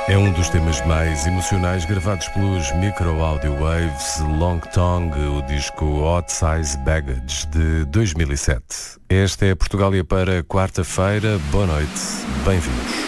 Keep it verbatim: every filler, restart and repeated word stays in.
É um dos temas mais emocionais gravados pelos Micro Audio Waves, Long Tongue, o disco Hot Size Baggage de dois mil e sete. Esta é a Portugália para quarta-feira. Boa noite, bem-vindos.